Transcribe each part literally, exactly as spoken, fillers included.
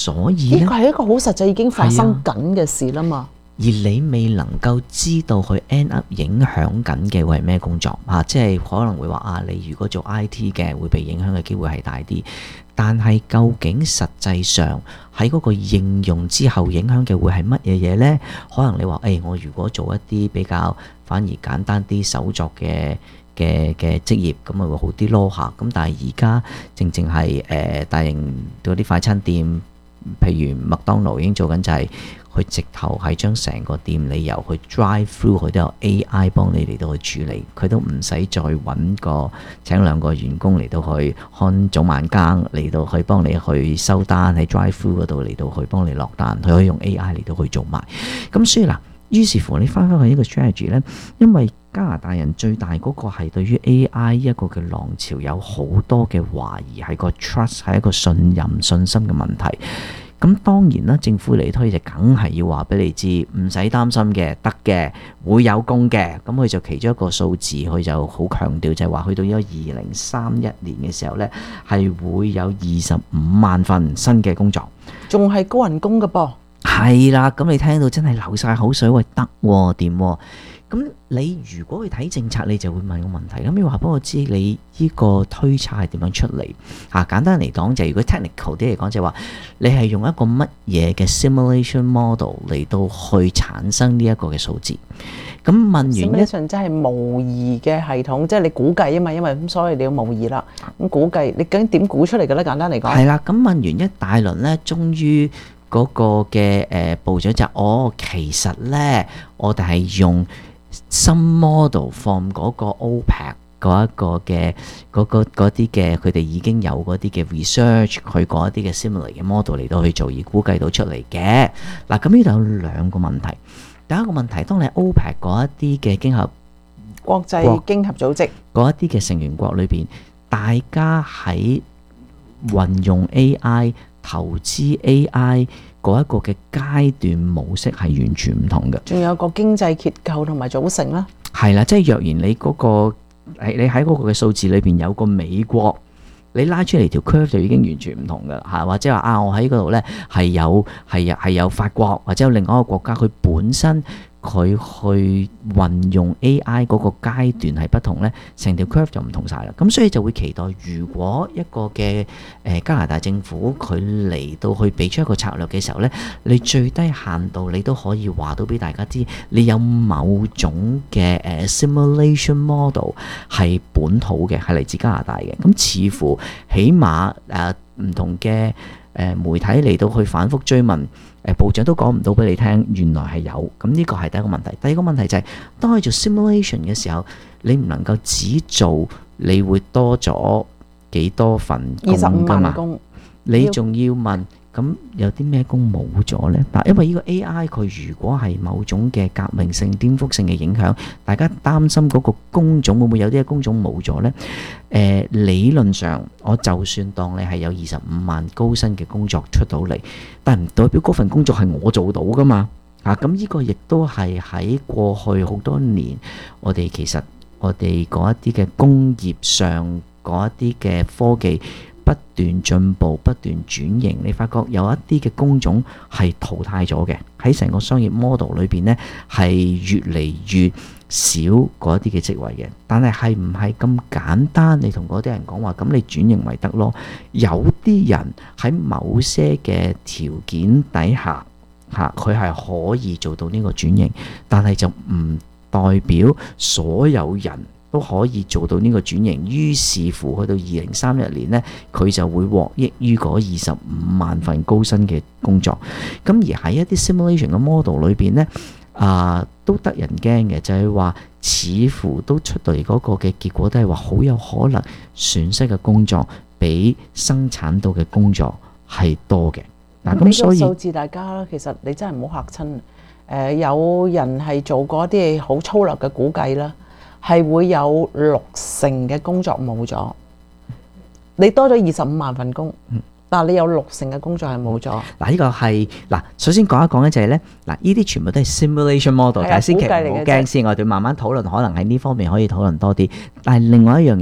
所以呢， 呢個係一個好實際已經發生緊嘅事啦嘛。 而你未能夠知道佢 end up 影響緊嘅會係咩工作啊？即係可能會話啊，你如果做 I T 嘅會被影響嘅機會係大啲，但係究竟實際上喺嗰個應用之後影響嘅會係乜嘢嘢呢？可能你話誒、哎，我如果做一啲比較反而簡單啲手作嘅嘅嘅職業，咁咪會好啲咯嚇。咁但係而家正正係誒大型嗰啲快餐店，譬如麥當勞已經做緊就係、是。佢直頭係將成個店你由去 drive through，佢都有 A I 幫你嚟到去處理，佢都唔使再揾個請兩個員工嚟到去看早晚更，嚟到去幫你去收單喺 drive through 嗰度嚟到去幫你落單，佢可以用 A I 嚟到去做埋。咁所以嗱，於是乎你翻返去呢個 strategy 呢，因為加拿大人最大嗰個係對於 A I 一個嘅浪潮有好多嘅懷疑，係個 trust 係一個信任信心嘅問題。咁當然啦，政府嚟推就梗係要話俾你知，唔使擔心嘅，得嘅，會有工嘅。咁佢就其中一個數字，佢就好強調就係話，去到呢個二零三一年嘅時候呢，係會有二十五萬份新嘅工作， 仲係高人工嘅噃。 係啦，咁你聽到真係流晒口水，喂，得喎，掂喎。咁你如果去睇政策，你就會問個問題，咁你話俾我知你呢個推測係點樣出嚟？嚇、啊，簡單嚟講就係、是、如果 technical 啲嚟講就係話，你係用一個乜嘢嘅 simulation model 嚟到去產生呢一個嘅數字。咁問完一 simulation 即係模擬嘅系統，即係你估計啊嘛，因為咁所以你要模擬啦。咁估計你究竟點估出嚟嘅咧？簡單嚟講， 係啦。咁問完一大輪咧，終於嗰個嘅誒、呃、部長就哦，其實咧我哋係用新 model from 嗰個 O P E C 嗰一個嘅嗰嗰啲嘅佢哋已經有嗰啲嘅 research，佢嗰一啲嘅 similar 嘅 model 嚟到去做而估計到出嚟嘅。嗱，咁呢度有兩個問題。第一個問題，當你 O P E C 嗰一啲嘅經合國際經合組織嗰一啲嘅成員國裏邊，大家喺運用 A I 投資 A I 嗰一個嘅階段模式係完全唔同嘅， 仲有個經濟結構同埋組成啦。 係啦，即係若然你嗰、嗰個你喺嗰個嘅數字裏邊有個美國，你拉出嚟條 curve 就已經完全唔同㗎啦嚇，或者話啊，我喺嗰度咧係有係有係有法國或者有另外一個國家，佢本身佢去運用 A I 嗰個階段係不同咧，成條 curve 就唔同晒啦。咁所以就會期待，如果一個嘅誒、呃、加拿大政府佢嚟到去俾出一個策略嘅時候咧，你最低限度你都可以話到俾大家知，你有某種嘅誒、呃、simulation model 係本土嘅，係嚟自加拿大嘅。咁似乎起碼誒唔同嘅誒媒體嚟到去反覆追問。誒部長都講唔到俾你聽，原來係有。咁呢個係第一個問題。第二個問題就係、是，當你做 simulation 嘅時候，你唔能夠只做，你會多咗幾多份工㗎嘛？你仲要問，咁有啲咩工冇咗呢？嗱，因為呢個 A I 佢如果係某種嘅革命性、顛覆性嘅影響，大家擔心嗰個工種會唔會有啲工種冇咗呢？誒、呃、理論上，我就算當你係有二十五萬高薪嘅工作出到嚟，但唔代表嗰份工作係我做到㗎嘛？啊，咁呢個亦都係喺過去好多年，我哋其實我哋嗰一啲嘅工業上嗰一啲嘅科技不斷進步、不斷轉型，你發覺有一啲嘅工種係淘汰咗嘅，喺成個商業 model 裏邊呢，係越嚟越少嗰啲嘅職位嘅。但係係唔係咁簡單？你同嗰啲人講話，咁你轉型咪得咯？有啲人喺某些嘅條件底下，嚇佢係可以做到呢個轉型，但係就唔代表所有人都可以做到呢個轉型。於是乎去到二零三一年呢，佢就會獲益於嗰二十五萬份高薪嘅工作。咁而喺一啲 simulation 嘅 model 裏邊呢，啊、呃、都得人驚嘅，就係、是、話似乎都出到嚟嗰個嘅結果都係話好有可能損失嘅工作比生產到嘅工作係多嘅。嗱，咁所以數字大家其實你真係唔好嚇親。誒、呃、有人係做過一啲好粗略嘅估計啦。係會有六成嘅工作冇咗，你多咗二十五萬份工，但係你有六成嘅工作係冇咗。嗱， 呢個係嗱，首先講一講咧就係咧，嗱，呢啲全部都係 simulation model，但係先其實唔好驚先，我哋慢慢討論，可能喺呢方面可以討論多啲。但係另外一樣嘢就係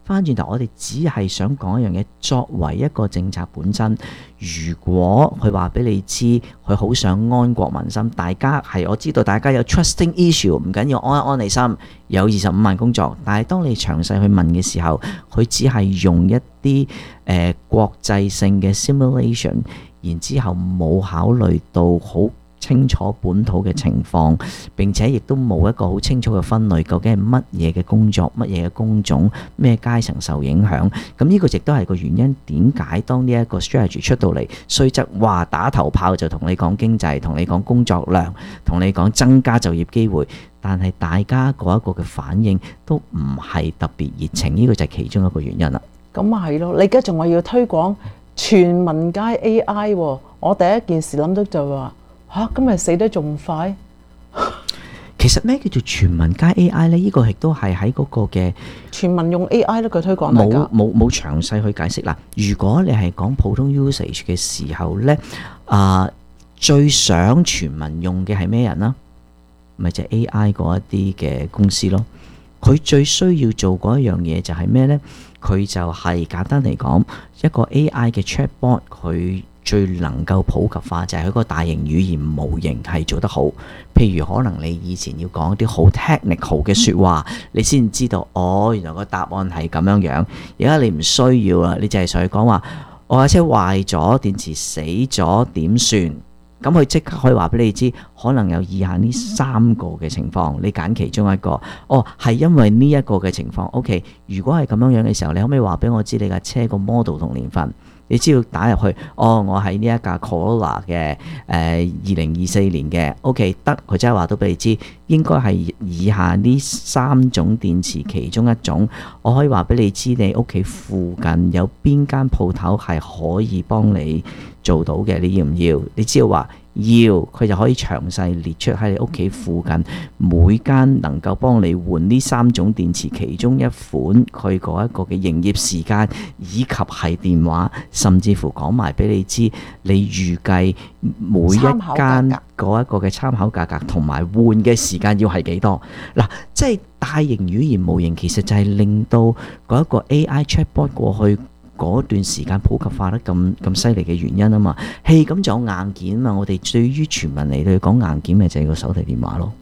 翻轉頭，我哋只係想講一樣嘢，作為一個政策本身，如果佢話俾你知，佢好想安國民心，大家係我知道大家有 trusting issue， 唔緊要，安一安你心，有二十五萬工作，但係當你詳細去問嘅時候，佢只係用一啲誒、呃、國際性嘅 simulation， 然之後冇考慮到好清楚本土嘅情況，並且亦都冇一個好清楚嘅分類，究竟係乜嘢嘅工作、乜嘢嘅工種、咩階層受影響。咁呢個亦都係個原因，點解當呢一個 strategy 出到嚟，雖則話打頭炮就同你講經濟、同你講工作量、同你講增加就業機會，但係大家嗰一個嘅反應都唔係特別熱情，呢個就係其中一個原因啦。 咁啊係咯，你而家仲話要推廣全民皆 A I 喎，我第一件事諗到就話嚇，今日死得仲快。 其實咩叫做全民皆 A I 呢？呢、這個亦都係喺嗰個嘅全民用 A I 咧，佢推廣大家冇冇冇詳細去解釋啦。如果你係講普通 usage 嘅時候呢，啊、呃、最想全民用嘅係咩人啦？咪就係 A I 嗰一啲嘅公司咯。佢最需要做嗰一樣嘢就係咩呢？佢就係簡單嚟講，一個 A I 嘅 chatbot， 佢最能夠普及化就係佢個大型語言模型係做得好。譬如可能你以前要講啲好 technical 嘅説話，嗯、你先知道哦，原來個答案係咁樣樣。而家你唔需要啦，你就係上去講話，我架車壞咗，電池死咗點算？咁佢即刻可以話俾你知，可能有以下呢三個嘅情況，你揀其中一個。哦，係因為呢一個嘅情況。OK，如果係咁樣樣嘅時候，你可唔可以話俾我知你架車個 model 同年份？你只要打入去，哦，我喺呢一架 Corolla 嘅誒二零二四年嘅 OK 得，佢即係話到俾你知，應該係以下呢三種電池其中一種。我可以話俾你知，你屋企附近有邊間鋪頭係可以幫你做到嘅，你要唔要？你只要話要，佢就可以詳細列出喺你屋企附近每間能夠幫你換呢三種電池其中一款，佢嗰一個嘅營業時間以及係電話，甚至乎講埋俾你知，你預計每一間嗰一個嘅參考價格同埋換嘅時間要係幾多？嗱，即係大型語言模型其實就係令到嗰一個 A I chatbot 過去嗰段時間普及化得咁咁犀利嘅原因啊嘛，係咁仲有硬件啊嘛，我哋對於全民嚟到講硬件咪就係個手提電話咯。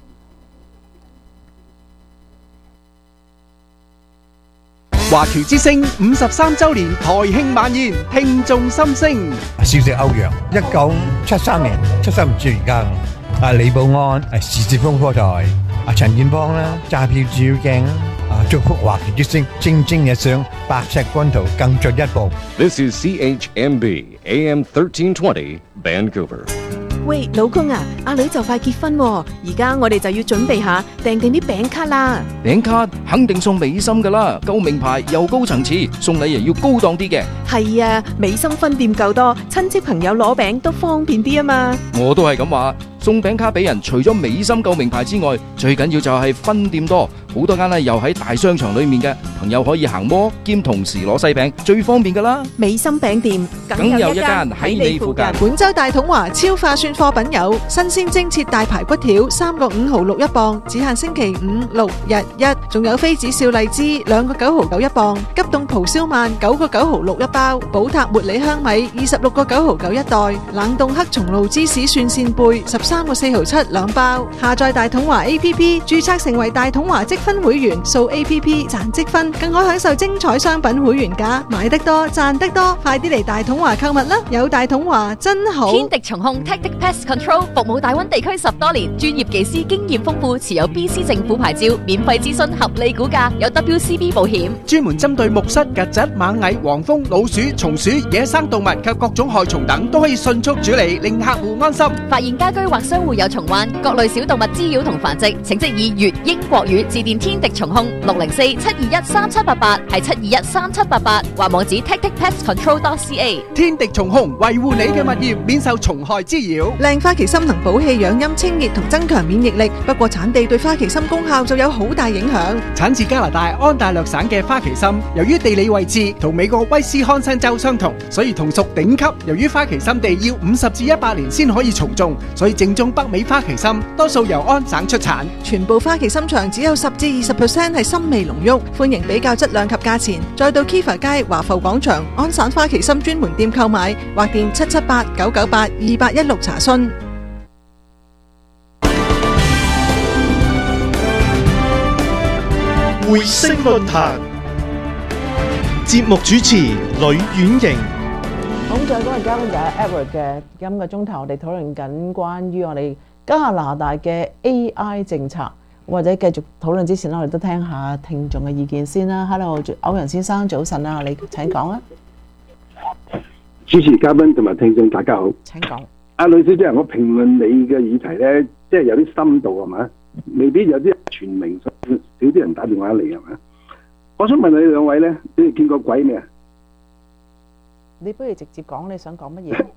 華僑之聲五十三週年台慶晚宴，聽眾心聲。 少食歐陽，一九七三年七十五歲而家。啊李寶安，啊時捷風波台，啊陳建邦啦，揸票照鏡啦。啊！祝福華僑之聲蒸蒸日上，白石軍圖更進一步。 This is C H M B A M thirteen twenty Vancouver。 喂，老公啊，阿女就快結婚喎，而家我哋就要準備下訂定啲餅卡啦。 餅卡肯定送美心噶啦，夠名牌又高層次，送禮又要高檔啲嘅。 係啊，美心分店夠多，親戚朋友攞餅都方便啲啊嘛。 我都係咁話，送餅卡俾人，除咗美心夠名牌之外，最緊要就係分店多，好多間咧又喺大商場裏面嘅，朋友可以行摩兼同時攞西餅，最方便噶啦。 美心餅店梗有一間喺你附近。 本州大統華超化算貨品有新鮮蒸切大排骨條三個五毫六一磅，只限星期五六日一，仲有妃子笑荔枝兩個九毫九一磅，急凍蒲燒鰻九個九毫六一包，寶塔活李香米二十六個九毫九一袋，冷凍黑松露芝士蒜扇貝十三個四毫七兩包。下載大統華 A P P， 註冊成為大統華積分會員，掃 A P P 賺積分，更可享受精彩商品會員價，買得多賺得多，快啲嚟大統華購物啦！有大統華真好。 天敵蟲控 Tactic Pest Control 服務大灣地區十多年，專業技師經驗豐富，持有 B C 政府牌照，免費諮詢合理估價，有 W C B 保險， 專門針對木虱、曱甴、螞蟻、黃蜂、老鼠、松鼠、野生動物及各種害蟲等，都可以迅速處理，令客戶安心。 發現家居或商戶有蟲患、各類小動物滋擾同繁殖，請即以粵英國語致電天敵蟲控六零四七二一三七八八，係七二一三七八八，或網址 tactic pest control dot c a。 天敵蟲控維護你嘅物業免受蟲害滋擾。 靚花旗參能補氣養陰、清熱同增強免疫力，不過產地對花旗參功效就有好大影響。 產自加拿大安大略省嘅花旗參，由於地理位置同美國威斯康辛州相同，所以同屬頂級。由於花旗參地要五十至一百年先可以從種，所以政正宗北美花旗參，多數由安省出產。 全部花旗參場只有十至二十 percent 係參味濃郁，歡迎比較質量及價錢，再到 Kiva 街華埠廣場安省花旗參專門店購買，或電七七八九九八二八一六查詢。 匯聲論壇節目主持呂婉瑩。 好，咁再講嘅嘉賓就係 Edward 嘅。今個鐘頭我哋討論緊關於我哋加拿大嘅 A I 政策，或者繼續討論之前咧，我哋都聽下聽眾嘅意見先啦。Hello，歐陽先生早晨啊，你請講啊。 主持嘉賓同埋聽眾大家好。 請講。 阿呂小姐，我評論你嘅議題咧，即係有啲深度係嘛？未必有啲全明，少啲人打電話嚟係嘛？我想問你兩位咧，你哋見過鬼未啊？ 你不如直接講你想講乜嘢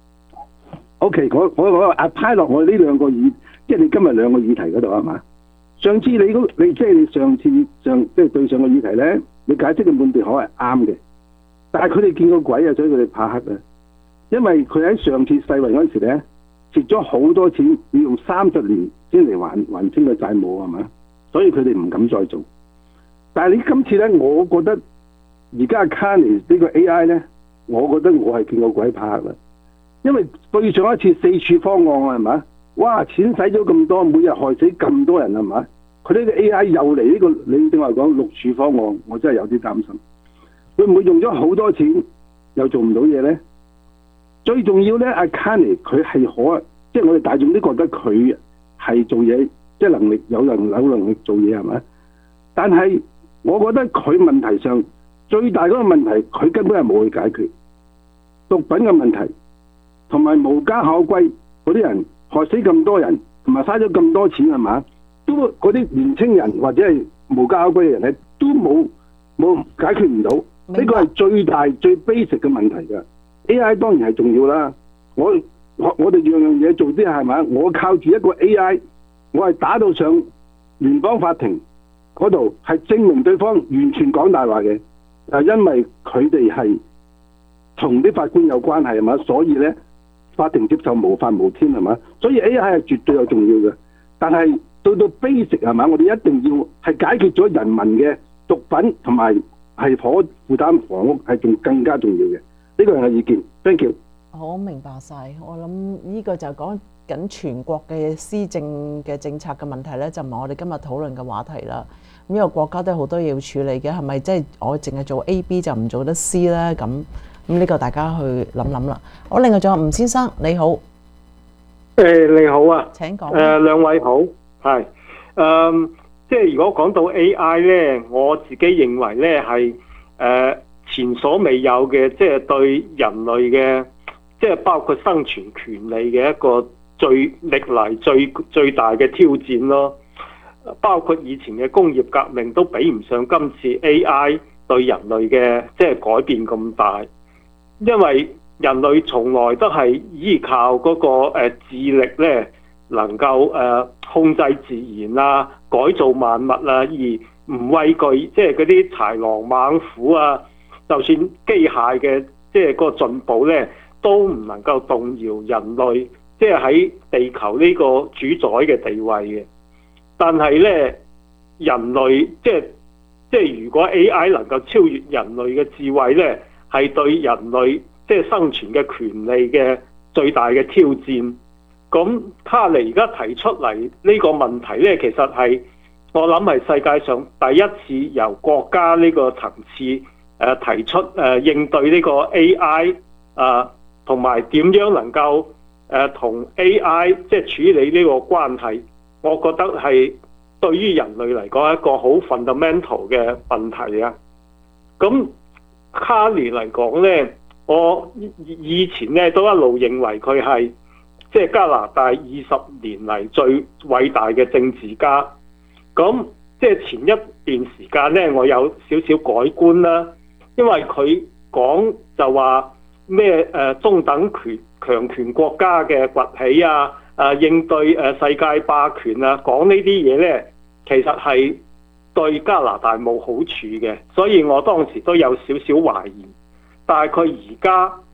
？O.K. 我我我啊派落我呢兩個議，即係你今日兩個議題嗰度係嘛？上次你嗰你即係你上次上即係對上個議題咧，你解釋嘅滿地可係啱嘅，但係佢哋見過鬼啊，所以佢哋怕黑啊。因為佢喺上次世運嗰陣時咧，蝕咗好多錢，要用三十年先嚟還還清個債務係嘛？所以佢哋唔敢再做。但係你今次咧，我覺得而家 Carney 呢個 A I 咧。我覺得我係見過鬼怕黑啦，因為對上一次四處方案係嘛，哇錢使咗咁多，每日害死咁多人係嘛，佢呢個 A I 又嚟呢、這個，你正話講六處方案，我真係有啲擔心，會唔會用咗好多錢又做唔到嘢咧？最重要咧，阿 Carney 佢係可，即係我哋大眾都覺得佢係做嘢，即係能力有能有能力做嘢係嘛，但係我覺得佢問題上最大嗰個問題，佢根本係冇去解決。毒品嘅問題，同埋無家可歸嗰啲人害死咁多人，同埋花咗咁多錢係嘛？都嗰啲年青人或者係無家可歸嘅人咧，都冇冇解決唔到。呢個係最大最 basic 嘅問題㗎。A I 當然係重要啦。我我我哋樣樣嘢做啲係咪？我靠住一個 A I，我係打到上聯邦法庭嗰度，係證明對方完全講大話嘅。啊，因為佢哋係同啲法官有關係係嘛，所以咧法庭接受無法無天係嘛，所以 A I 係絕對有重要嘅。但係到到 basic 係嘛，我哋一定要係解決咗人民嘅毒品同埋係可負擔房屋係仲更加重要嘅。呢個係我意見。Thank you。 好，明白晒。我諗呢個就講緊全國嘅施政嘅政策嘅問題咧，就唔係我哋今日討論嘅話題啦。咁呢個國家都有好多嘢要處理嘅，係咪即係我淨係做 A、B 就唔做得 C 咧？咁咁呢個大家去諗諗啦。好，另外仲有吳先生，你好。 誒、呃、你好啊。 請講。 誒、呃、兩位好，係誒、呃、即係如果講到 A I 咧，我自己認為咧係誒前所未有嘅，即係對人類嘅，即係包括生存權利嘅一個最歷嚟最最大嘅挑戰咯。包括以前嘅工業革命都比唔上今次 A I 對人類嘅即係改變咁大，因為人類從來都係依靠嗰個誒智力咧，能夠誒控制自然啊、改造萬物啊，而唔畏懼即係嗰啲豺狼猛虎啊，就算機械嘅即係個進步咧，都唔能夠動搖人類即係喺地球呢個主宰嘅地位嘅。但係咧，人類即係即係如果 A I 能夠超越人類嘅智慧咧，係對人類即係生存嘅權利嘅最大嘅挑戰。咁卡尼而家提出嚟呢個問題咧，其實係我諗係世界上第一次由國家呢個層次誒、呃、提出誒、呃、應對呢個 A I 啊，同埋點樣能夠誒同、呃、A I 即係處理呢個關係。我覺得係對於人類嚟講一個好 fundamental 嘅問題啊！咁卡尼嚟講呢，我以前咧都一路認為佢係即係加拿大二十年嚟最偉大嘅政治家。咁即係前一段時間呢，我有少少改觀啦，因為佢講就話咩誒中等權強權國家嘅崛起啊！誒、啊、應對誒世界霸權啊，講呢啲嘢呢，其實係對加拿大冇好處嘅，所以我當時都有少少懷疑。但係佢而家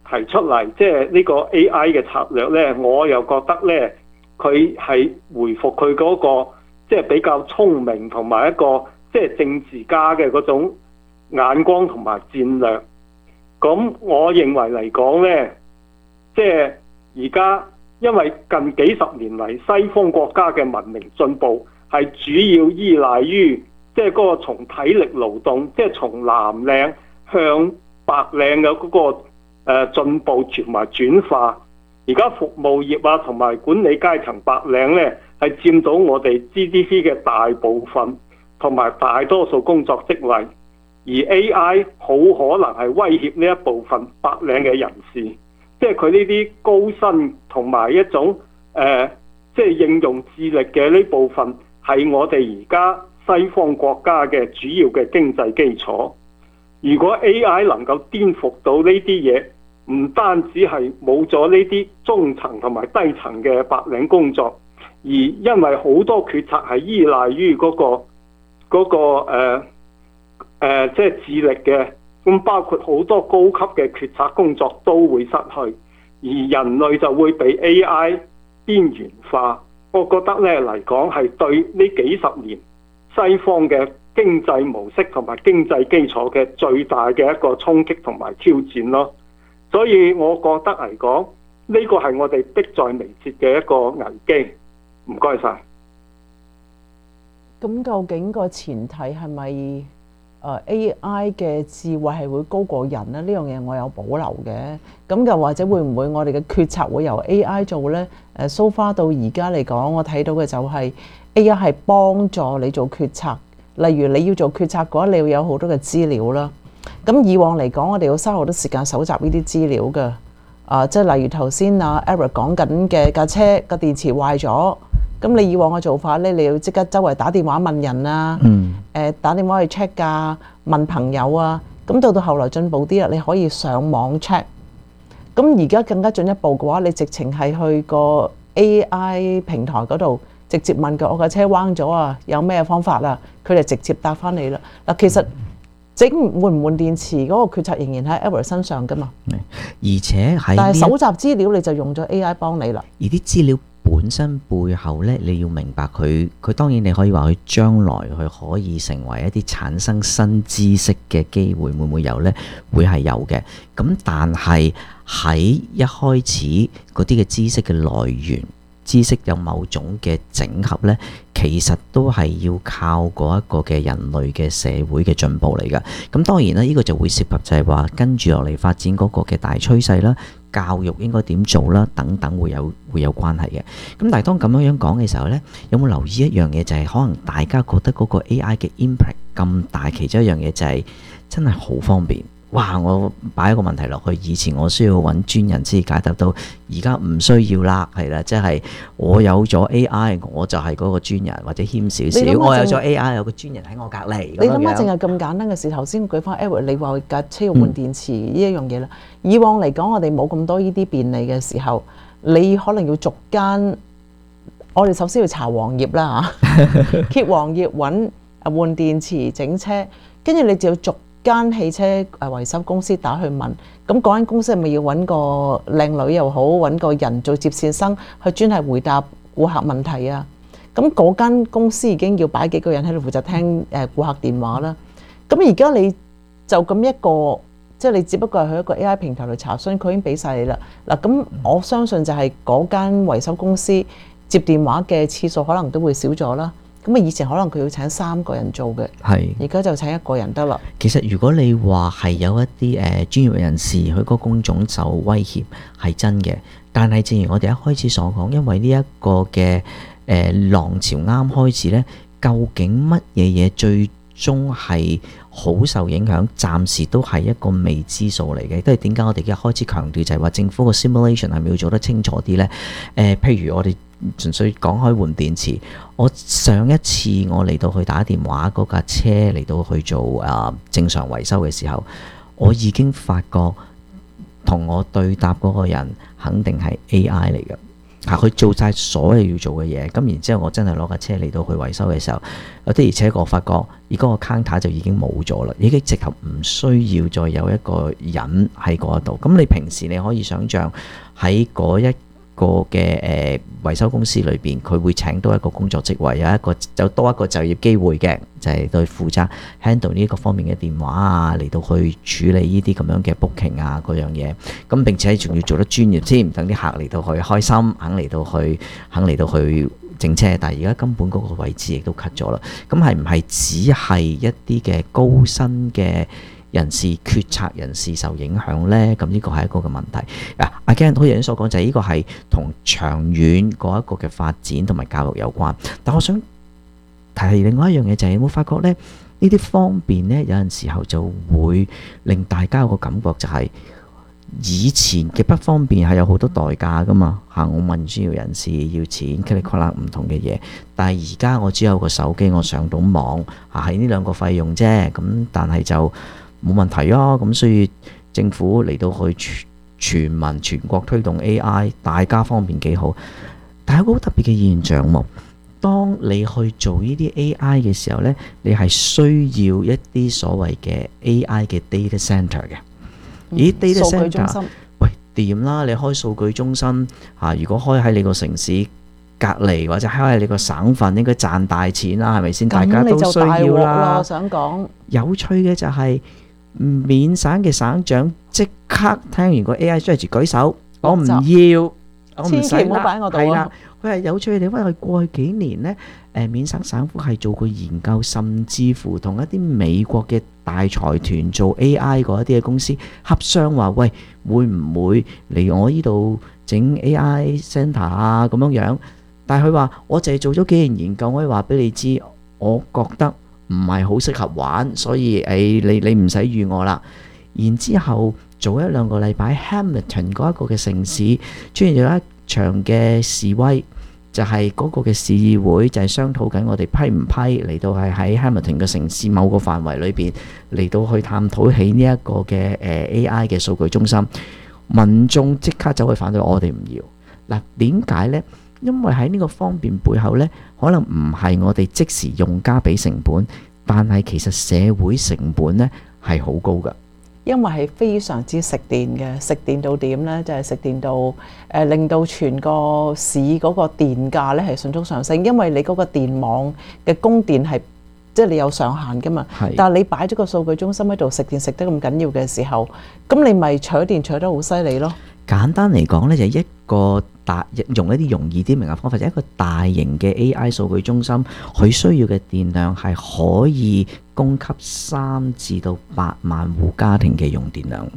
提出嚟，即係呢個 A I 嘅策略咧，我又覺得咧，佢係回復佢嗰個即係比較聰明同埋一個即係政治家嘅嗰種眼光同埋戰略。咁我認為嚟講咧，即係而家因為近幾十年嚟西方國家嘅文明進步係主要依賴於即係嗰個從體力勞動，即係從藍領向白領嘅嗰個誒進步同埋轉化。而家服務業啊同埋管理階層白領咧係佔到我哋 G D P 嘅大部分同埋大多數工作職位，而 A I 好可能係威脅呢一部分白領嘅人士，即係佢呢啲高薪同埋一種誒、呃、即係應用智力嘅呢部分係我哋而家西方國家嘅主要嘅經濟基礎。如果 A I 能夠顛覆到呢啲嘢，唔單止係冇咗呢啲中層同埋低層嘅白領工作，而因為好多決策係依賴於嗰、嗰個嗰、嗰個誒、呃呃、即係智力嘅，咁包括好多高級嘅決策工作都會失去，而人類就會被 A I 邊緣化。我覺得咧嚟講係對呢幾十年西方嘅經濟模式同埋經濟基礎嘅最大嘅一個衝擊同埋挑戰咯。所以我覺得嚟講，呢個係我哋迫在眉睫嘅一個危機。唔該晒。 咁究竟個前提係咪誒 A I 嘅智慧係會高過人呢？呢樣嘢我有保留嘅。咁又或者會唔會我哋嘅決策會由 A I 做呢？誒 so far 到而家嚟講，我睇到嘅就係 A I 係幫助你做決策。例如你要做決策嘅話，你要有好多嘅資料啦。咁以往嚟講，我哋要嘥好多時間搜集呢啲資料嘅。啊，即係例如頭先阿 Eric 講緊嘅架車個電池壞咗，咁你以往嘅做法咧，你要即刻周圍打電話問人啊， 嗯， 誒打電話去 check 㗎，問朋友啊。咁到到後來進步啲啦，你可以上網 check。咁而家更加進一步嘅話，你直情係去個 A I 平台嗰度直接問佢，我架車彎咗啊，有咩方法啊？佢哋直接答翻你啦。嗱，其實整換唔換電池嗰個決策仍然喺 Edward 身上㗎嘛， 而且喺但係搜集資料你就用咗 A I 幫你啦。 而啲資料本身背後呢，你要明白佢，佢當然你可以話佢將來佢可以成為一啲產生新知識嘅機會，會唔會有呢？會係有嘅。咁但係喺一開始嗰啲嘅知識嘅來源，知識有某種嘅整合呢，其實都係要靠嗰一個嘅人類嘅社會嘅進步嚟㗎。咁當然啦，呢個就會涉及就係話跟住落嚟發展嗰個嘅大趨勢啦，教育應該點做啦，等等會有會有關係嘅。咁但係當咁樣樣講嘅時候呢，有冇留意一樣嘢就係可能大家覺得嗰個 A I 嘅 impact 咁大，其中一樣嘢就係真係好方便。哇！我擺一個問題落去，以前我需要揾專人先解答到，而家唔需要啦，係啦，即係我有咗 A I，我就係嗰個專人，或者謙少少，我有咗 A I，有個專人喺我隔離。 你諗下，淨係咁簡單嘅事，頭先舉翻 Edward，你話架車要換電池呢一樣嘢啦。以往嚟講，我哋冇咁多呢啲便利嘅時候，你可能要逐間，我哋首先要查黃頁啦嚇，揭黃頁揾換電池整車，跟住你就要逐間汽車誒維修公司打去問，咁嗰間公司係咪要揾個靚女又好，揾個人做接線生去專係回答顧客問題啊？咁嗰間公司已經要擺幾個人喺度負責聽誒顧客電話啦。咁而家你就咁一個，即係你只不過係去一個 A I 平台度查詢，佢已經俾晒你啦。嗱，咁我相信就係嗰間維修公司接電話嘅次數可能都會少咗啦。咁啊，以前可能佢要請三個人做嘅， 係而家就請一個人得啦。 其實如果你話係有一啲誒、呃、專業人士佢個工種受威脅係真嘅，但係正如我哋一開始所講，因為呢一個嘅誒、呃、浪潮啱開始呢，究竟乜嘢嘢最終係好受影響，暫時都係一個未知數嚟嘅。都係點解我哋一開始強調就係話政府個 simulation 係咪要做得清楚啲呢？誒、呃，譬如我哋純粹講開換電池，我上一次我嚟到去打電話嗰架車嚟到去做啊、呃、正常維修嘅時候，我已經發覺同我對答嗰個人肯定係 A I 嚟嘅。 嚇佢做晒所有要做嘅嘢，咁然之後我真係攞架車嚟到去維修嘅時候，有啲而且我發覺而嗰個 counter 就已經冇咗啦，已經直頭唔需要再有一個人喺嗰度。咁你平時你可以想像喺嗰一個嘅誒維修公司裏邊，佢會請多一個工作職位，有一個有多一個就業機會嘅，就係、是、對負責 handle 呢個方面嘅電話啊，嚟到去處理呢啲咁樣嘅 booking 啊嗰樣嘢。咁並且仲要做得專業添，等啲客嚟到去開心，肯嚟到去肯嚟到去整車。但係而家根本嗰個位置亦都 cut 咗啦。咁係唔係只係一啲嘅高薪嘅人士、決策人士受影響呢？咁呢個係一個嘅問題。嗱，阿 Ken 好似你所講，就係呢個係同長遠嗰一個嘅發展同埋教育有關。但我想提另外一樣嘢，就係有冇發覺呢？呢啲方便呢，有陣時候就會令大家有個感覺就係以前嘅不方便係有好多代價噶嘛嚇。我問專業人士要錢 click click 唔同嘅嘢，但係而家我只有個手機，我上到網嚇，係呢兩個費用啫。咁但係就冇問題啊。咁所以政府嚟到去全全民全國推動 A I， 大家方便幾好。但係有個好特別嘅現象喎，當你去做呢啲 A I 嘅時候呢，你係需要一啲所謂嘅 A I 嘅 data center 嘅。咦、嗯、data center 數據中心喂掂啦，你開數據中心嚇、啊，如果開喺你個城市隔離或者開喺你個省份，應該賺大錢啦，係咪先？大家都需要啦。 我想講有趣嘅就係、是、緬省嘅省長即刻聽完個 A I strategy舉手，我唔要，我唔使啦。係啦，佢係有趣嘅地方，因為過去幾年呢，誒緬省省府係做過研究，甚至乎同一啲美國嘅大財團做 A I 嗰一啲嘅公司洽商，話喂，會唔會嚟我呢度整 A I centre 啊咁樣樣？但係佢話我淨係做咗幾年研究，我可以話俾你知，我覺得唔係好適合玩，所以誒、哎、你你唔使預我啦。然之後做一兩個禮拜 Hamilton 嗰一個嘅城市出現咗一場嘅示威，就係、是、嗰個嘅市議會就係商討緊我哋批唔批嚟到係喺 Hamilton 嘅城市某個範圍裏邊嚟到去探討起呢一個嘅誒 A I 嘅數據中心。民眾即刻走去反對，我哋唔要。嗱，點解呢？因為喺呢個方便背後呢，可能唔係我哋即時用家俾成本，但係其實社會成本呢係好高㗎。 因為係非常之食電嘅，食電到點呢？就係、是、食電到誒、呃，令到全個市嗰個電價呢係迅速上升。因為你嗰個電網嘅供電係即係你有上限㗎嘛。但係你擺咗個數據中心喺度食電食得咁緊要嘅時候，咁你咪取電取得好犀利咯。簡單嚟講呢，就係、一個大用一啲容易啲明嘅方法，就係、一個大型嘅 A I 數據中心，佢需要嘅電量係可以供給三至到八萬戶家庭嘅用電量。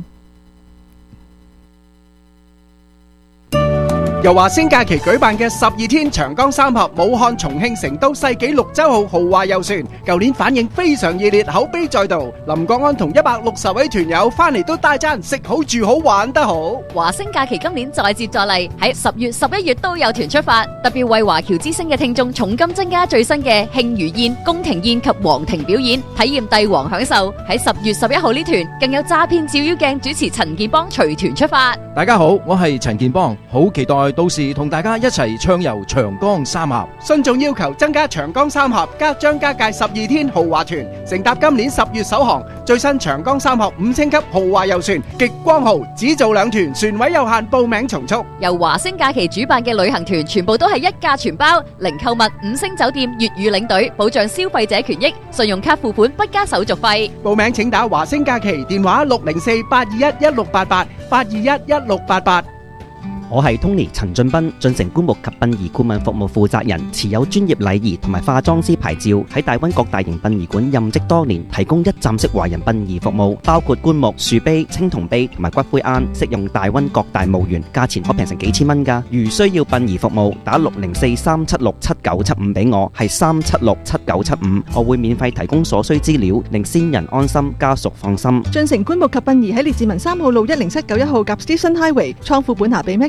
由華星假期舉辦嘅十二天長江三峽武漢、重慶、成都世紀綠洲號豪華遊船，舊年反應非常熱烈，口碑再度。林國安同一百六十位團友翻嚟都大讚食好住好玩得好。 華星假期今年再接再厲，喺十月、十一月都有團出發，特別為華僑之星嘅聽眾重金增加最新嘅慶餘宴、宮廷宴及皇庭表演，體驗帝王享受。喺十月十一號呢團更有詐騙照妖鏡主持陳建邦隨團出發。 大家好，我係陳建邦，好期待到時同大家一齊暢遊長江三峽。 信眾要求增加長江三峽加張家界十二天豪華團，乘搭今年十月首航最新長江三峽五星級豪華遊船極光號，只做兩團，船位有限，報名從速。 由華星假期主辦嘅旅行團全部都係一價全包，零購物、五星酒店、粵語領隊，保障消費者權益，信用卡付款不加手續費。 報名請打華星假期電話六零四八二一一六八八八二一一六八八。 我係 Tony 陳俊斌，進城棺木及殯儀顧問服務負責人，持有專業禮儀同埋化妝師牌照，喺大溫各大型殯儀館任職多年，提供一站式華人殯儀服務，包括棺木、樹碑、青銅碑同埋骨灰龕，適用大溫各大墓園，價錢可平成幾千蚊㗎。如需要殯儀服務，打六零四三七六七九七五俾我，係三七六七九七五，我會免費提供所需資料，令先人安心，家屬放心。 進城棺木及殯儀喺列治文三號路一零七九一號夾 Station Highway，倉庫本下被 Metro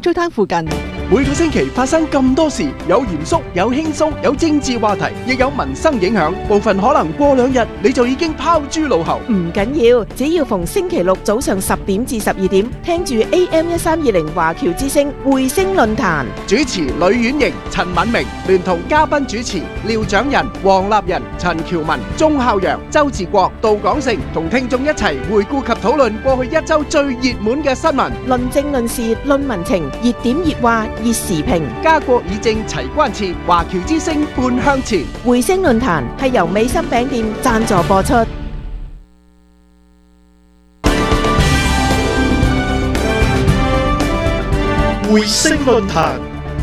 Town 附近。 每個星期發生咁多事，有嚴肅，有輕鬆，有政治話題，亦有民生影響。部分可能過兩日你就已經拋諸腦後。 唔緊要，只要逢星期六早上十點至十二點，聽住 A M 一三二零華僑之聲匯聲論壇。 主持呂婉瑩、陳敏明，聯同嘉賓主持廖長仁、黃立仁、陳喬文、鐘孝陽、周志國、杜廣成，同聽眾一齊回顧及討論過去一周最熱門嘅新聞， 論政論事論民情，熱點熱話熱時評， 家國議政齊關切，華僑之聲半向前。 匯聲論壇係由美心餅店贊助播出。 匯聲論壇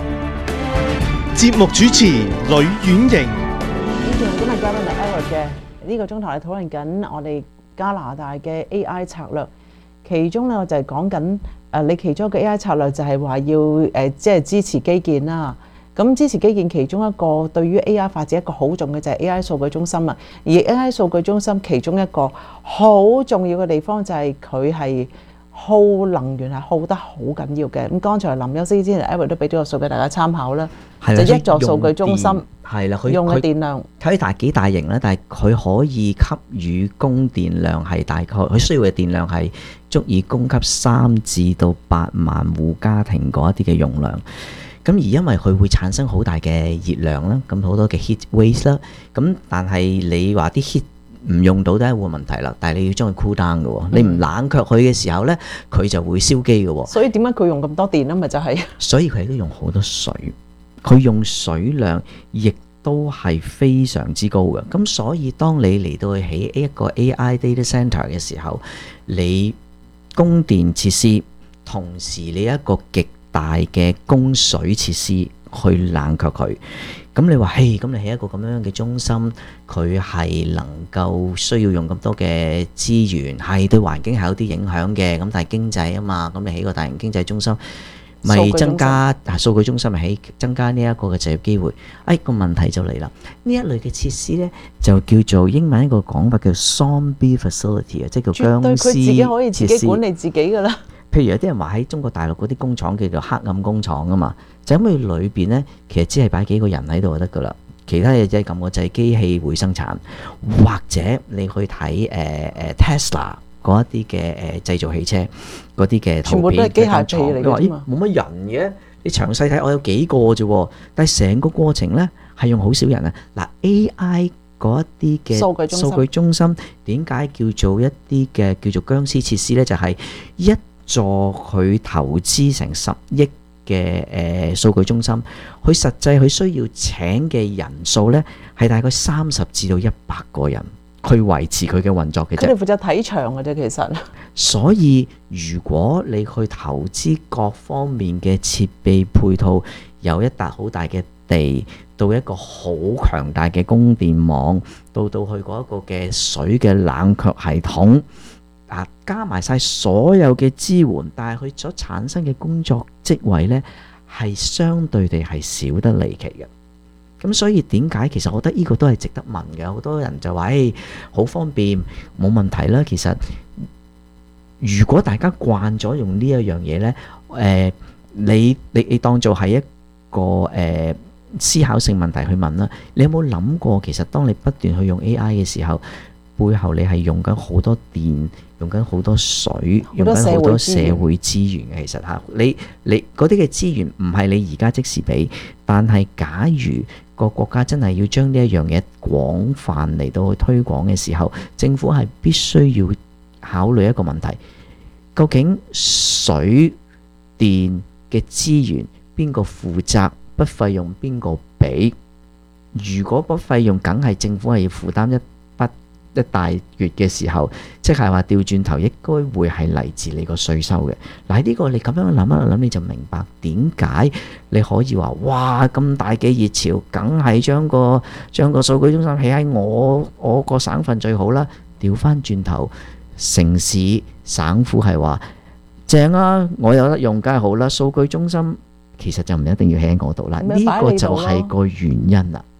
節目主持呂婉瑩。 呢段今日嘉賓係 Eric 嘅，呢個鐘頭係討論緊我哋加拿大嘅 A I 策略，其中咧我就係講緊誒，你其中一個 A I 策略就係話要誒，即係支持基建啦。咁支持基建其中一個對於 A I 發展一個好重嘅就係 A I 數據中心啊。而 A I 數據中心其中一個好重要嘅地方就係佢係耗能源係耗得好緊要嘅。咁剛才林休息之前 Eric 都俾咗個數俾大家參考啦，就一座數據中心係啦，佢用嘅電量睇大幾大型咧，但係佢可以給予供電量係大概佢需要嘅電量係足以供給三至到八萬戶家庭嗰一啲嘅用量。咁而因為佢會產生好大嘅熱量啦，咁好多嘅 heat waste 啦，咁但係你話啲 heat 唔用到都係冇問題啦，但係你要將佢 cool down 嘅喎，你唔冷卻佢嘅時候咧，佢就會燒機嘅喎。 所以點解佢用咁多電啊？咪就係， 所以佢都用好多水，佢用水量亦都係非常之高嘅。咁所以當你嚟到去起一個 A I data center 嘅時候，你供電設施，同時你一個極大嘅供水設施去冷卻佢。咁你話，嘿，咁你起一個咁樣嘅中心，佢係能夠需要用咁多嘅資源，係對環境係有啲影響嘅。咁但係經濟啊嘛，咁你起個大型經濟中心，咪增加啊數據中心咪起增加呢一個嘅就業機會。哎，個問題就嚟啦，呢一類嘅設施呢，就叫做英文一個講法叫 zombie facility 啊，即係叫僵屍設施。絕對佢自己可以自己管理自己㗎啦。譬如有啲人話喺中國大陸嗰啲工廠叫做黑暗工廠啊嘛，就因為裏邊呢，其實只係擺幾個人喺度就得噶啦，其他嘢即係撳個掣，機器會生產，或者你去睇誒誒 Tesla 嗰一啲嘅誒製造汽車嗰啲嘅圖片，全部都係機械臂嚟㗎嘛，冇乜人嘅。你詳細睇，我有幾個啫，但係成個過程呢係用好少人啊。嗱 A I 嗰一啲嘅數據中心，數據中心點解叫做一啲嘅叫做僵屍設施呢？就係、是、一座佢投資成十億嘅誒數據中心，佢實際佢需要請嘅人數呢係大概三十至到一百個人去維持佢嘅運作嘅啫。佢哋負責睇場嘅啫，其實。所以如果你去投資各方面嘅設備配套，有一笪好大嘅地，到一個好強大嘅供電網，到到去嗰一個嘅水嘅冷卻系統。啊！加埋晒所有嘅支援，但係佢所產生嘅工作職位呢，係相對地係少得離奇嘅。咁所以點解其實我覺得呢個都係值得問嘅。好多人就話：誒，好方便，冇問題啦。其實如果大家慣咗用呢一樣嘢呢，誒、呃，你你你當做係一個誒、呃、思考性問題去問啦。你有冇諗過，其實當你不斷去用 A I 嘅時候，背後你係用緊好多電，用緊好多水，用緊好多社會資源嘅。其實嚇，你你嗰啲嘅資源唔係你而家即時俾，但係假如個國家真係要將呢一樣嘢廣泛嚟到去推廣嘅時候，政府係必須要考慮一個問題：究竟水電嘅資源邊個負責？筆費用邊個俾？如果筆費用梗係政府係要負擔一筆一大月嘅時候，即係話調轉頭應該會係嚟自你個稅收嘅。嗱，呢個你咁樣諗一諗，你就明白點解你可以話哇咁大嘅熱潮，梗係將個將個數據中心起喺我我個省份最好啦。調翻轉頭，城市省府係話正啊，我有得用梗係好啦。數據中心其實就唔一定要起喺嗰度啦，呢個就係個原因啦。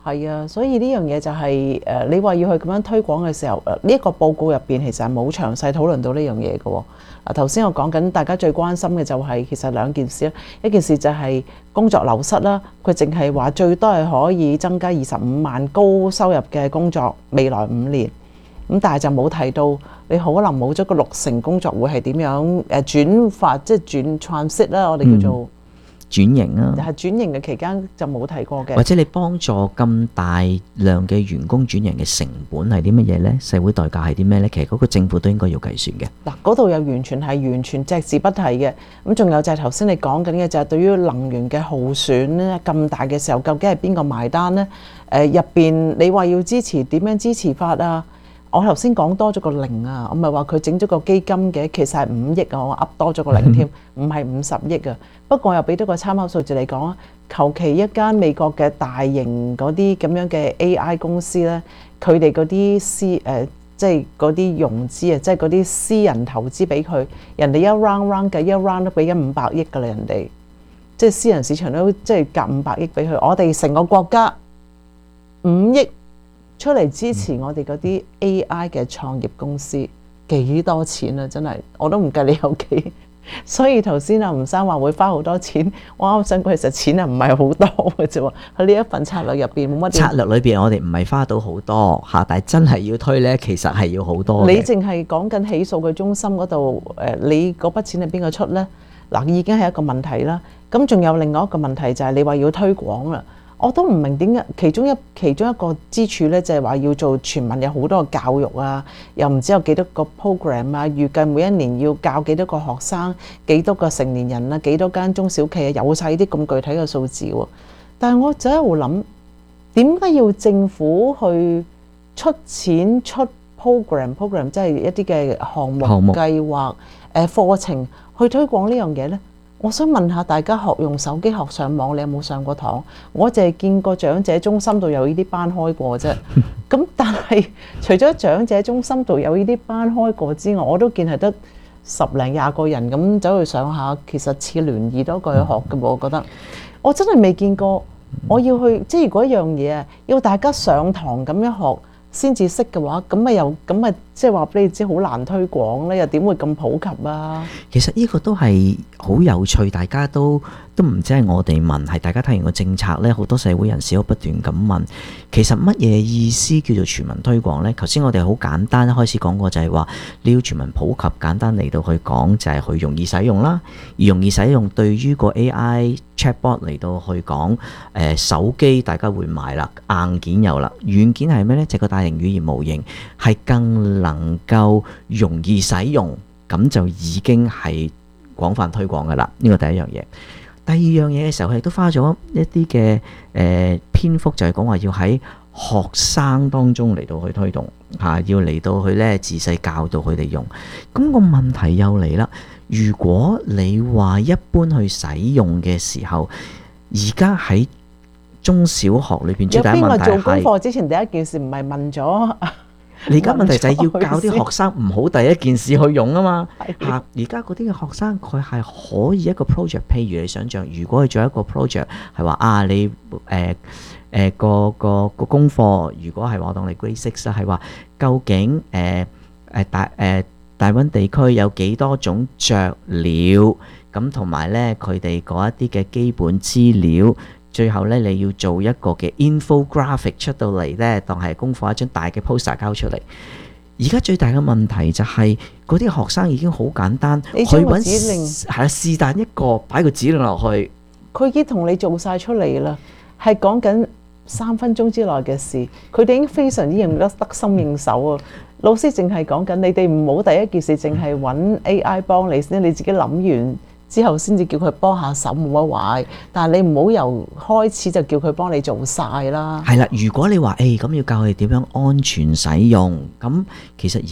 係啊，所以呢樣嘢就係、誒，你話要去咁樣推廣嘅時候，誒呢一個報告入邊其實係冇詳細討論到呢樣嘢嘅喎。嗱，頭先我講緊大家最關心嘅就係、其實兩件事啦，一件事就係工作流失啦，佢淨係話最多係可以增加二十五萬高收入嘅工作未來五年，咁但係就冇提到你可能冇咗個六成工作會係點樣誒轉發，即係轉 transit 啦，我哋叫做。 嗯轉型啊， 係轉型嘅期間就冇提過嘅。 或者你幫助咁大量嘅員工轉型嘅成本係啲乜嘢呢？社會代價係啲咩呢？其實嗰個政府都應該要計算嘅。 嗱，嗰度又完全係完全隻字不提嘅。咁仲有就係頭先你講緊嘅就係對於能源嘅耗損咧，咁大嘅時候，究竟係邊個埋單呢？誒入邊你話要支持點樣支持法啊？我頭先講多咗個零啊，我咪話佢整咗個基金嘅，其實係五億啊，我噏多咗個零添，唔係五十億啊。不過我又俾多個參考數字嚟講啊，求其一間美國嘅大型嗰啲咁樣嘅 A I 公司咧，佢哋嗰啲私誒、呃，即係嗰啲融資啊，即係嗰啲私人投資俾佢，人哋一 round round 嘅一 round 都俾緊五百億㗎啦，人哋即係私人市場都即係夾五百億俾佢，我哋成個國家五億。出嚟支持我哋嗰啲 A I 嘅創業公司幾多錢啊？真係我都唔計你有幾，所以頭先阿吳生話會花好多錢，我啱想講其實錢啊唔係好多嘅啫喎，喺呢一份策略入邊冇乜。 策略裏邊我哋唔係花到好多嚇，但係真係要推呢，其實係要好多嘅。 你淨係講緊起數據中心嗰度誒，你嗰筆錢係邊個出呢？嗱，已經係一個問題啦。咁仲有另外一個問題就係你話要推廣啦。我都唔明點解，其中一其中一個支柱咧，就係話要做全民有好多個教育啊，又唔知有幾多個 program 啊，預計每一年要教幾多個學生，幾多個成年人啊，幾多間中小企啊，有晒啲咁具體嘅數字喎。但係我就喺度諗，點解要政府去出錢出 program，program 即係一啲嘅項目項目計劃誒課程去推廣呢樣嘢咧？我想問下大家，學用手機學上網，你有冇上過堂？我淨係見過長者中心度有呢啲班開過啫。咁但係除咗長者中心度有呢啲班開過之外，我都見係得十零廿個人咁走去上下，其實似聯誼多過去學嘅喎。我覺得我真係未見過。我要去即係如果一樣嘢啊，要大家上堂咁樣學先至識嘅話，咁咪又咁咪即係話俾你知好難推廣咧，又點會咁普及啊？ 其實呢個都係好有趣，大家都都唔知係我哋問，係大家睇完個政策呢，好多社會人士都不斷咁問，其實乜嘢意思叫做全民推廣呢？頭先我哋好簡單一開始講過就係話你要全民普及，簡單嚟到去講就係佢容易使用啦，而容易使用對於個 A I chatbot 嚟到去講，誒、呃、手機大家會買啦，硬件有啦，軟件係咩呢？就係個大型語言模型係更能夠容易使用，咁就已經係廣泛推廣噶啦。呢個第一樣嘢。第二樣嘢嘅時候，佢亦都花咗一啲嘅誒篇幅，就係講話要喺學生當中嚟到去推動嚇、啊，要嚟到去咧自細教導佢哋用。咁、個問題又嚟啦，如果你話一般去使用嘅時候，而家喺中小學裏邊最大問題係， 有邊個做功課之前第一件事唔係問咗？ 你而家問題就係要教啲學生唔好第一件事去用啊嘛嚇！而家嗰啲嘅學生佢係可以一個 project， 譬如你想象，如果佢做一個 project 係話啊，你誒誒、呃呃、個個個功課，如果係話我當你 grade six 啦，係話究竟誒誒、呃、大誒、呃、大溫地區有幾多種雀鳥，咁同埋咧佢哋嗰一啲嘅基本資料。最後咧，你要做一個嘅 infographic 出到嚟咧，當係功課一張大嘅 poster 交出嚟。而家最大嘅問題就係嗰啲學生已經好簡單， 你去揾指令係是但一個擺個指令落去， 佢已經同你做晒出嚟啦，係講緊三分鐘之內嘅事，佢哋已經非常之認得得心應手啊！老師淨係講緊你哋唔好第一件事淨係揾 A I 幫你先，你自己諗完之後先至叫佢幫下手冇乜壞，但係你唔好由開始就叫佢幫你做晒啦。 係啦，如果你話誒咁要教佢點樣安全使用，咁其實而家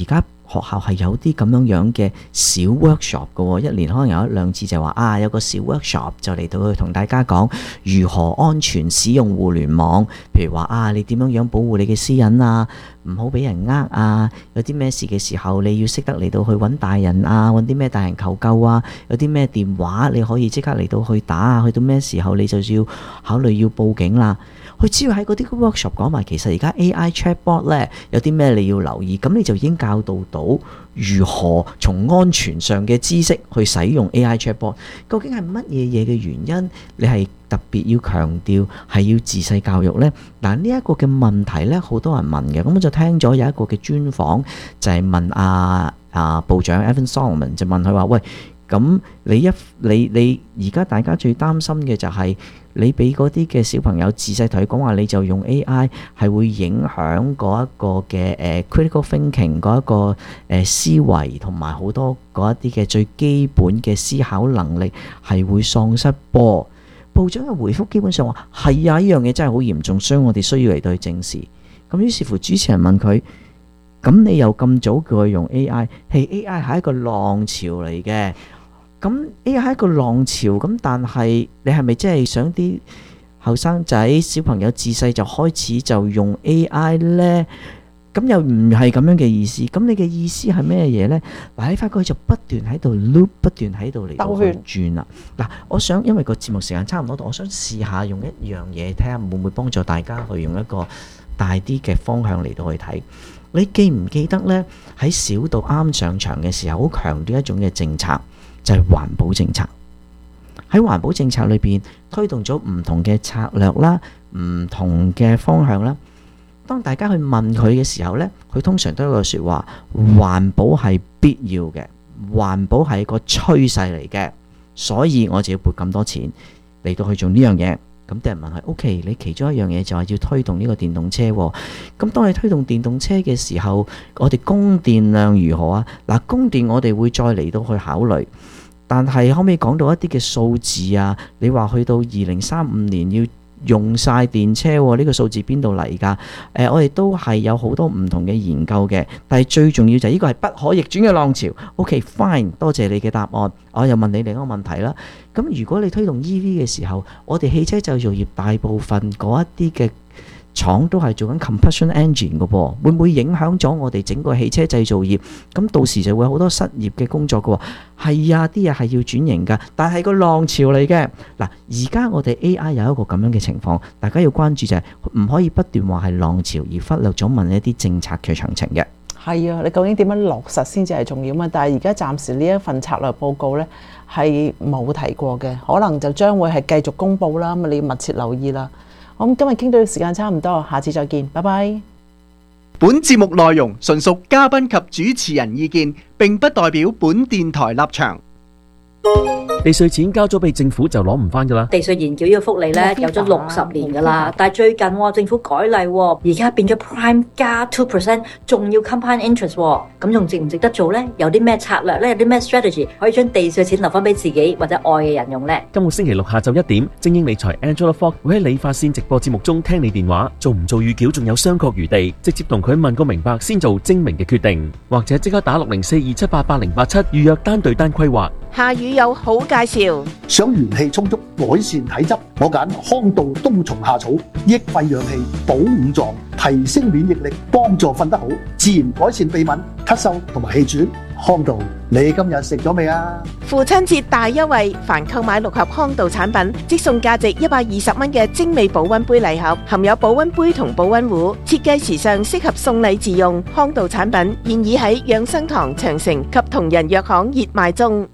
學校係有啲咁樣樣嘅小 workshop 嘅喎，一年可能有一兩次就話啊，有個小 workshop 就嚟到去同大家講如何安全使用互聯網，譬如話啊，你點樣樣保護你嘅私隱啊，唔好俾人呃啊，有啲咩事嘅時候你要識得嚟到去揾大人啊，揾啲咩大人求救啊，有啲咩電話你可以即刻嚟到去打啊，去到咩時候你就要考慮要報警啦。佢只要喺嗰啲 workshop 講埋，其實而家 A I chatbot 咧有啲咩你要留意，咁你就已經教導到如何從安全上嘅知識去使用 A I chatbot。究竟係乜嘢嘢嘅原因？你係特別要強調係要自細教育呢？嗱，呢一個嘅問題呢，好多人問嘅，咁我就聽咗有一個嘅專訪，就係問阿阿部長 Evan Solomon， 就問佢話：喂，咁你一你你而家大家最擔心嘅就係、是。你俾嗰啲嘅小朋友自細同佢講話，你就用 A I 係會影響嗰一個嘅誒 critical thinking 嗰一個誒思維，同埋好多嗰一啲嘅最基本嘅思考能力係會喪失噃。部長嘅回覆基本上話係啊，呢樣嘢真係好嚴重，所以我哋需要嚟到去正視。咁於是乎主持人問佢：咁你又咁早叫佢用 A I？ 係 A I 係一個浪潮嚟嘅。咁 A I 係一個浪潮，咁但係你係咪真係想啲後生仔小朋友自細就開始就用 A I 呢？咁又唔係咁樣嘅意思。咁你嘅意思係咩嘢呢？嗱，你發覺佢就不斷喺度 loop， 不斷喺度嚟到去轉啦。嗱，我想因為個節目時間差唔多，我想試下用一樣嘢，睇下會唔會幫助大家去用一個大啲嘅方向嚟到去睇。你記唔記得呢？喺小到啱上場嘅時候，好強調一種嘅政策。就係環保政策。喺環保政策裏邊推動咗唔同嘅策略啦，唔同嘅方向啦。當大家去問佢嘅時候呢，佢通常都有個説話：環保係必要嘅，環保係一個趨勢嚟嘅，所以我就要撥咁多錢嚟到去做呢樣嘢。咁啲人問佢：OK， 你其中一樣嘢就係要推動呢個電動車喎。咁當你推動電動車嘅時候，我哋供電量如何啊？嗱，供電我哋會再嚟到去考慮。但係可唔可以講到一啲嘅數字啊？你話去到二零三五年要用晒電車喎，呢個數字邊度嚟㗎？誒，我哋都係有好多唔同嘅研究嘅，但係最重要就係呢個係不可逆轉嘅浪潮。OK fine， 多謝你嘅答案。我又問你另一個問題啦。咁如果你推動 E V 嘅時候，我哋汽車製造業大部分嗰一啲嘅廠都係做緊 combustion engine 嘅噃，會唔會影響咗我哋整個汽車製造業？咁到時就會有好多失業嘅工作嘅喎。係啊，啲嘢係要轉型㗎，但係個浪潮嚟嘅。嗱，而家我哋 A I 有一個咁樣嘅情況，大家要關注就係唔可以不斷話係浪潮，而忽略咗問一啲政策嘅詳情嘅。 係啊，你究竟點樣落實先至係重要嘛？但係而家暫時呢一份策略報告呢係冇提過嘅，可能就將會係繼續公佈啦。咁你要密切留意啦。咁今日傾到嘅時間差唔多，下次再見，拜拜。 本節目內容純屬嘉賓及主持人意見，並不代表本電台立場。 地稅錢交咗俾政府就攞唔翻噶啦。 地稅延繳呢個福利咧有咗六十年噶啦，但係最近政府改例，而家變咗 Prime 加 two percent， 仲要 compound interest， 咁仲值唔值得做呢？有啲咩策略呢？有啲咩 strategy 可以將地稅錢留翻俾自己或者愛嘅人用呢？ 今個星期六下晝一點，精英理財 Angela Fogg 會喺理髮線直播節目中聽你電話，做唔做預繳仲有商榷餘地，直接同佢問個明白先做精明嘅決定，或者即刻打六零四二七八八零八七預約單對單規劃。 下雨有好介紹， 想元氣充足，改善體質，我揀康道冬蟲夏草，益肺養氣，補五臟，提升免疫力，幫助瞓得好，自然改善鼻敏、咳嗽同埋氣喘。康道，你今日食咗未啊？ 父親節大優惠，凡購買六盒康道產品，即送價值一百二十蚊嘅精美保溫杯禮盒，含有保溫杯同保溫壺，設計時尚，適合送禮自用。康道產品現已喺養生堂、長城及同仁藥行熱賣中。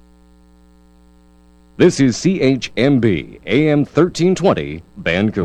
This is C H M B A M thirteen twenty Vancouver。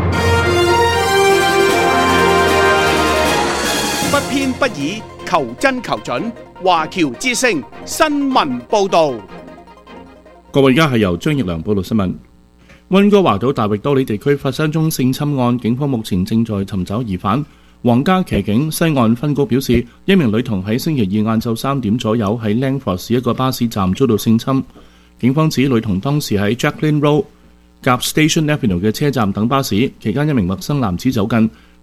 不偏不倚，求真求準。華僑之聲新聞報導。 各位，而家係由張奕良報道新聞。溫哥華島大域多里地區發生一宗性侵案，警方目前正在尋找疑犯。皇家騎警西岸分局表示，一名女童喺星期二晏晝三點左右喺 Langford 市一個巴士站遭到性侵。警方指女童當時喺 Jacqueline Road 夾 Station Avenue 嘅車站等巴士，期間一名陌生男子走近，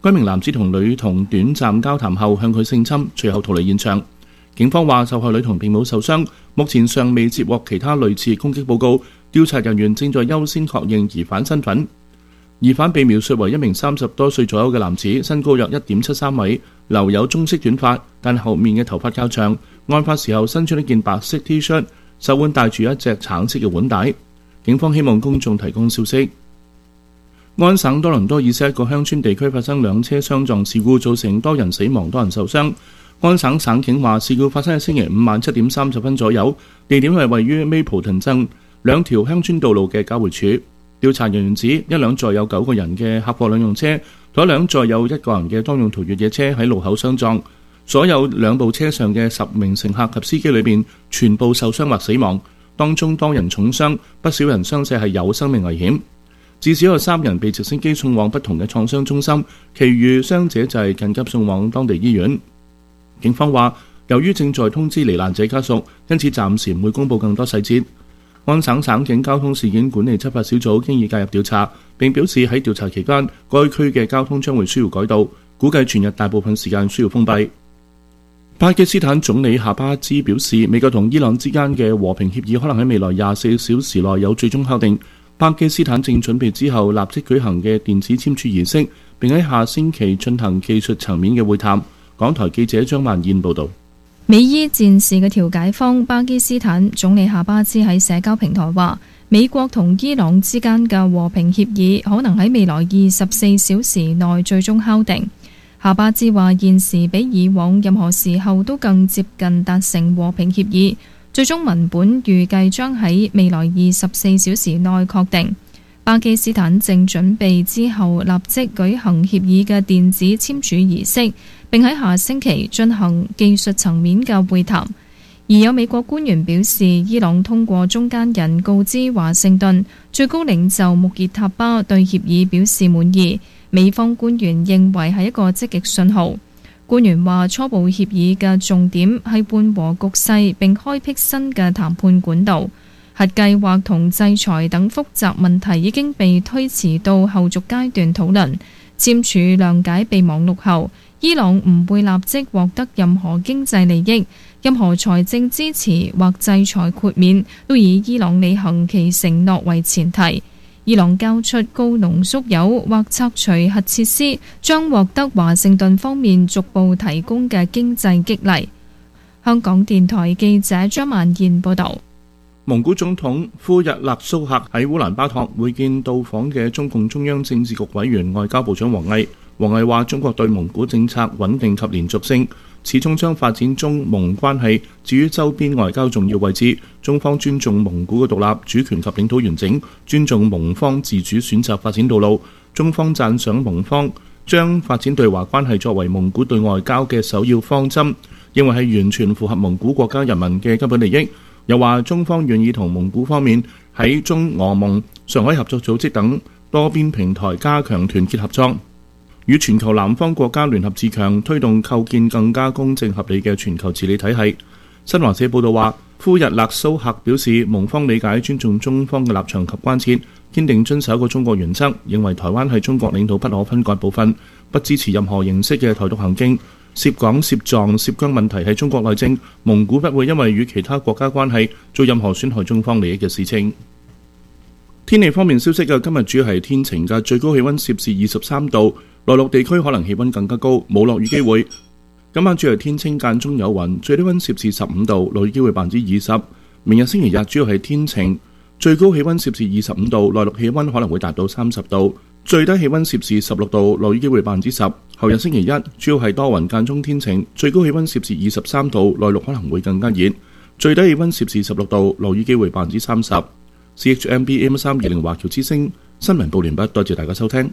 該名男子同女童短暫交談後向佢性侵，隨後逃離現場。警方話受害女童並冇受傷，目前尚未接獲其他類似攻擊報告，調查人員正在優先確認疑犯身份。疑犯被描述為一名三十多歲左右嘅男子，身高約一點七三米，留有棕色短髮，但後面嘅頭髮較長。案發時候身穿一件白色 T 恤，手腕戴住一隻橙色嘅腕帶。警方希望公眾提供消息。安省多倫多以西一個鄉村地區發生兩車相撞事故，造成多人死亡，多人受傷。安省省警話，事故發生喺星期五晚七點三十分左右，地點係位於 Mapleton 鎮兩條鄉村道路嘅交匯處。調查人員指，一輛載有九個人嘅客貨兩用車同一輛載有一個人嘅多用途越野車喺路口相撞，所有兩部車上嘅十名乘客及司機裏邊全部受傷或死亡，當中多人重傷，不少人傷勢係有生命危險。至少有三人被直升機送往不同嘅創傷中心，其餘傷者就係緊急送往當地醫院。警方話，由於正在通知罹難者家屬，因此暫時唔會公佈更多細節。安省省警交通事件管理執法小組經已介入調查，並表示喺調查期間，該區嘅交通將會需要改道，估計全日大部分時間需要封閉。巴基斯坦總理夏巴茲表示，美國同伊朗之間嘅和平協議可能喺未來廿四小時內有最終敲定。巴基斯坦正準備之後立即舉行嘅電子簽署儀式，並喺下星期進行技術層面嘅會談。港台記者張萬燕報導。 美伊戰事嘅調解方巴基斯坦總理夏巴茲喺社交平台話，美國同伊朗之間嘅和平協議可能喺未來二十四小時內最終敲定。夏巴茲話，現時比以往任何時候都更接近達成和平協議，最終文本預計將喺未來二十四小時內確定。巴基斯坦正準備之後立即舉行協議嘅電子簽署儀式，並喺下星期進行技術層面嘅會談。而有美國官員表示，伊朗通過中間人告知華盛頓，最高領袖穆傑塔巴對協議表示滿意。美方官員認為係一個積極信號。官員話，初步協議嘅重點係緩和局勢並開闢新嘅談判管道。核計劃同制裁等複雜問題已經被推遲到後續階段討論。簽署諒解備忘錄後，伊朗唔會立即獲得任何經濟利益，任何財政支持或制裁豁免都以伊朗履行其承諾為前提。伊朗交出高濃縮鈾或拆除核設施，將獲得華盛頓方面逐步提供嘅經濟激勵。香港電台記者張萬燕報導。 蒙古總統呼日勒蘇赫喺烏蘭巴托會見到訪嘅中共中央政治局委員外交部長王毅。王毅話：中國對蒙古政策穩定及連續性，始終將發展中蒙關係置於周邊外交重要位置。中方尊重蒙古嘅獨立主權及領土完整，尊重蒙方自主選擇發展道路。中方讚賞蒙方將發展對華關係作為蒙古對外交嘅首要方針，認為係完全符合蒙古國家人民嘅根本利益。又話中方願意同蒙古方面喺中俄蒙、上海合作組織等多邊平台加強團結合作，與全球南方國家聯合自強，推動構建更加公正合理嘅全球治理體系。新華社報道話，呼日勒蘇赫表示，蒙方理解尊重中方嘅立場及關切，堅定遵守一個中國原則，認為台灣係中國領土不可分割部分，不支持任何形式嘅台獨行徑。涉港、涉藏、涉疆問題係中國內政，蒙古不會因為與其他國家關係做任何損害中方利益嘅事情。天氣方面消息嘅，今日主要係天晴嘅，最高氣溫攝氏二十三度，內陸地區可能氣溫更加高，冇落雨機會。今晚主要係天清間中有雲，最低溫攝氏十五度，落雨機會百分之二十。明日星期日主要係天晴，最高氣溫攝氏二十五度，內陸氣溫可能會達到三十度。最低氣溫攝氏十六度，落雨機會百分之十。後日星期一主要係多雲間中天晴，最高氣溫攝氏二十三度，內陸可能會更加熱。最低氣溫攝氏十六度，落雨機會百分之三十。C H M B M 三二零華僑之聲新聞報完畢，多謝大家收聽。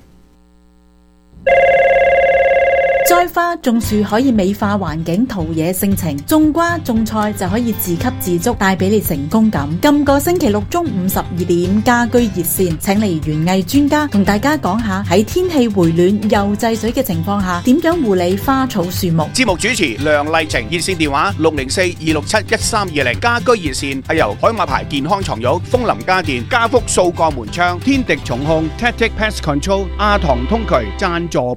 栽花種樹可以美化環境，陶冶性情；種瓜種菜就可以自給自足，帶俾你成功感。今個星期六中午十二點，家居熱線請嚟園藝專家同大家講下喺天氣回暖又制水嘅情況下，點樣護理花草樹木。 節目主持梁麗晴，熱線電話六零四二六七一三二零。家居熱線係由海馬牌健康床褥、楓林家電、家福數個門窗、天敵重控、Tactic Pest Control、阿唐通渠贊助